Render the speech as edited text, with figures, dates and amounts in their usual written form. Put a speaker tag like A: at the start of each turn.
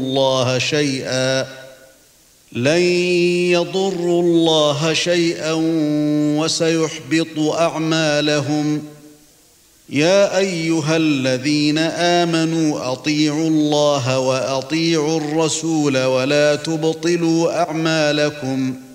A: الله شيئا وسيحبط أعمالهم. يا أيها الذين آمنوا أطيعوا الله وأطيعوا الرسول ولا تبطلوا أعمالكم